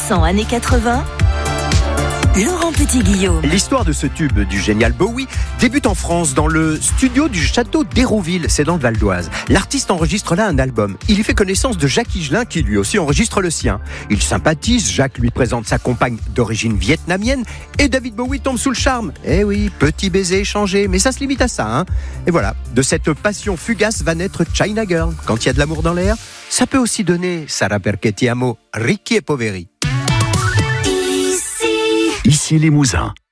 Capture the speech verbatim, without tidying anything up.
cent années quatre-vingts, Laurent Petit-Guillaume. L'histoire de ce tube du génial Bowie débute en France, dans le studio du château d'Hérouville, c'est dans le Val d'Oise. L'artiste enregistre là un album. Il y fait connaissance de Jacques Higelin, qui lui aussi enregistre le sien. Il sympathise, Jacques lui présente sa compagne d'origine vietnamienne, et David Bowie tombe sous le charme. Eh oui, petit baiser échangé, mais ça se limite à ça, hein. Et voilà, de cette passion fugace va naître China Girl. Quand il y a de l'amour dans l'air, ça peut aussi donner Sarà perché ti amo, Ricky et Poveri. Ici les Mousins.